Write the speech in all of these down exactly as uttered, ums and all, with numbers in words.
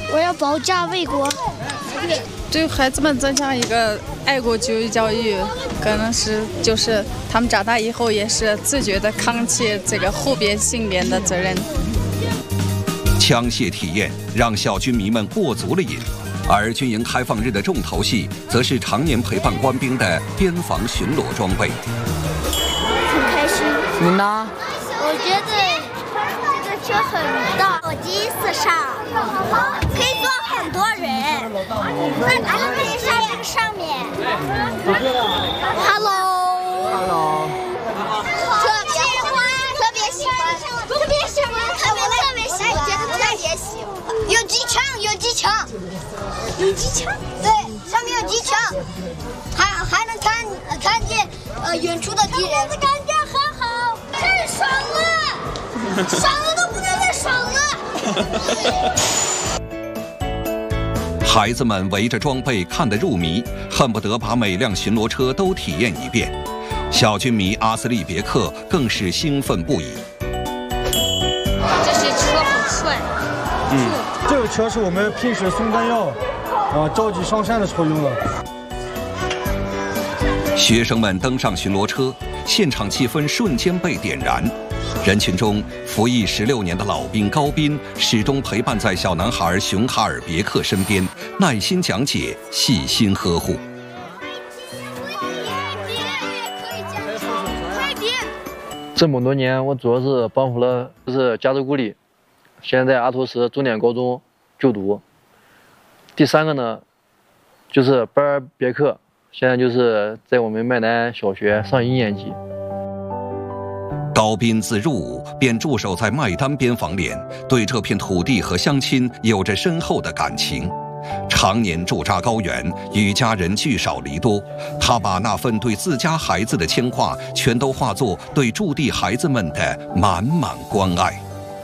我要保家卫国。 对孩子们增强一个爱国主义教育，可能是就是他们长大以后也是自觉地扛起这个后边信念的责任。 枪械体验让小军迷们过足了瘾，而军营开放日的重头戏，则是常年陪伴官兵的边防巡逻装备。 很开心。 你呢？ 我觉得这个车很大，我第一次上，可以坐很多人。那咱们可以上这个上面。Hello。Hello。特别喜欢，特别喜欢，特别喜欢，特别特别喜欢，我觉得特别喜欢。有机枪，有机枪，有机枪。对，上面有机枪，还还能看看见呃远处的敌人。感觉很好，太爽了，爽了都不能再爽了。 孩子们围着装备看得入迷，恨不得把每辆巡逻车都体验一遍。小军迷阿斯利别克更是兴奋不已。 这些车很帅。 嗯，这个车是我们平时送弹药，啊，着急上山的时候用的。 学生们登上巡逻车，现场气氛瞬间被点燃。人群中，服役十六年的老兵高斌始终陪伴在小男孩熊哈尔别克身边，耐心讲解，细心呵护。 这么多年，我主要是帮扶了就是加兹古里，现在在阿图什重点高中就读。第三个呢，就是巴尔别克，现在就是在我们麦南小学上一年级。 高斌自入伍便驻守在麦丹边防连，对这片土地和乡亲有着深厚的感情。常年驻扎高原，与家人聚少离多，他把那份对自家孩子的牵挂，全都化作对驻地孩子们的满满关爱。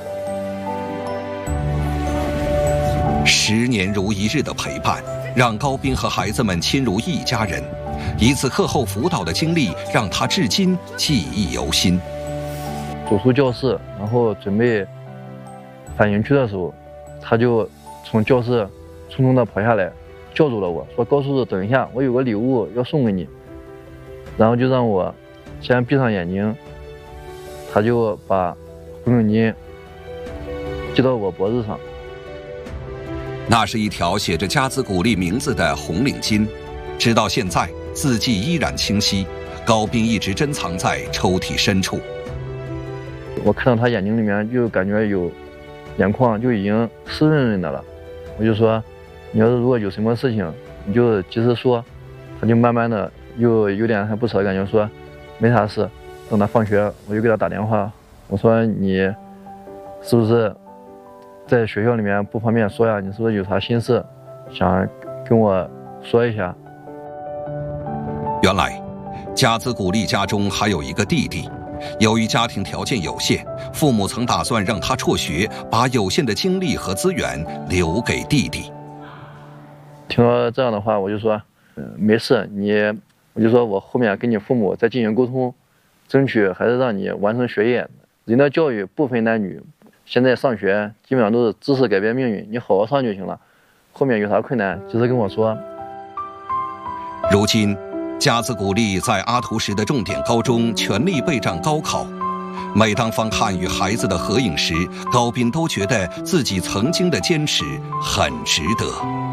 十年如一日的陪伴，让高斌和孩子们亲如一家人。一次课后辅导的经历，让他至今记忆犹新。 走出教室，然后准备返营区的时候，他就从教室匆匆地跑下来，叫住了我，说：“高叔叔，等一下，我有个礼物要送给你。”然后就让我先闭上眼睛，他就把红领巾系到我脖子上。 那是一条写着加兹古力名字的红领巾，直到现在字迹依然清晰。高斌一直珍藏在抽屉深处。 我看到他眼睛里面就感觉有眼眶就已经湿润润的了，我就说：“你要是如果有什么事情，你就及时说。”他就慢慢的又有点还不舍的感觉，说：“没啥事。”等他放学，我就给他打电话，我说：“你是不是在学校里面不方便说呀？你是不是有啥心事，想跟我说一下？” 原来，加兹古力家中还有一个弟弟。由于家庭条件有限，父母曾打算让他辍学，把有限的精力和资源留给弟弟。 听到这样的话，我就说：“嗯，没事，你，我就说我后面跟你父母再进行沟通，争取还是让你完成学业。人的教育不分男女，现在上学基本上都是知识改变命运，你好好上就行了。后面有啥困难，及时跟我说。” 如今，加兹古力在阿图什的重点高中全力备战高考。每当翻看与孩子的合影时，高斌都觉得自己曾经的坚持很值得。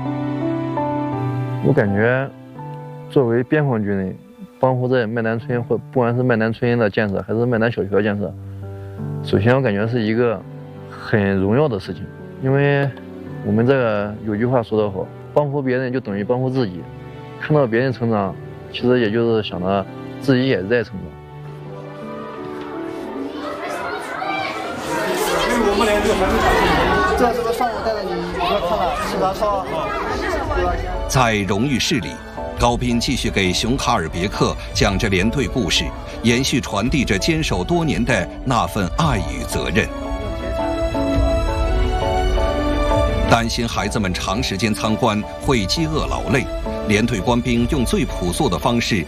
我感觉，作为边防军人，帮扶在麦南村或不管是麦南村的建设，还是麦南小学的建设，首先我感觉是一个很荣耀的事情，因为我们这个有句话说得好，帮扶别人就等于帮扶自己，看到别人成长。其实也就是想着自己也在成长。 所以我们俩就还没打。这这个上午带着你，你要看了吃啥烧？ 在荣誉室里，高斌继续给熊哈尔别克讲着连队故事，延续传递着坚守多年的那份爱与责任。担心孩子们长时间参观会饥饿劳累，连队官兵用最朴素的方式